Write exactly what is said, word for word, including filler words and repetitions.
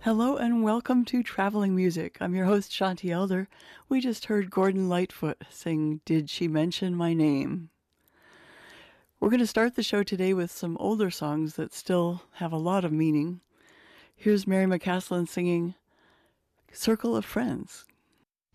Hello and welcome to Traveling Music. I'm your host, Shanti Elder. We just heard Gordon Lightfoot sing Did She Mention My Name? We're going to start the show today with some older songs that still have a lot of meaning. Here's Mary McCaslin singing Circle of Friends.